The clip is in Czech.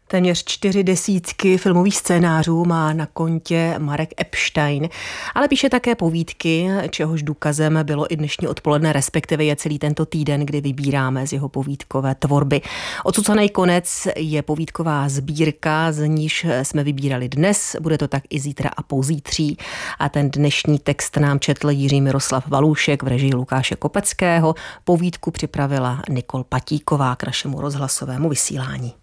Téměř 40 filmových scénářů má na kontě Marek Epstein, ale píše také povídky, čehož důkazem bylo i dnešní odpoledne, respektive je celý tento týden, kdy vybíráme z jeho povídkové tvorby. Odsucanej konec je povídková sbírka, z níž jsme vybírali dnes, bude to tak i zítra a pozítří. A ten dnešní text nám četl Jiří Miroslav Valůšek v režii Lukáše Kopeckého. Povídku připravila Nikol Patíková k našemu rozhlasovému vysílání.